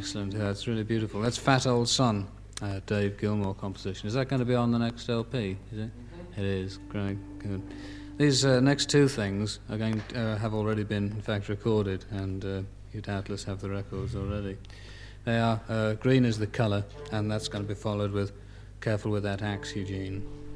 Excellent. Yeah, it's really beautiful. That's Fat Old Son, Dave Gilmour composition. Is that going to be on the next LP? Is it? It is. Great. Good. These next two things are going to, have already been, in fact, recorded, and you doubtless have the records already. They are Green is the Colour, and that's going to be followed with Careful with That Axe, Eugene.